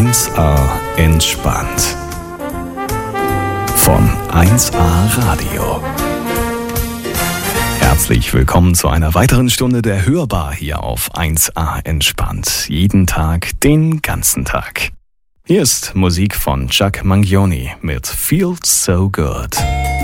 1A entspannt. Von 1A Radio. Herzlich willkommen zu einer weiteren Stunde der Hörbar hier auf 1A entspannt. Jeden Tag, den ganzen Tag. Hier ist Musik von Chuck Mangione mit Feels So Good.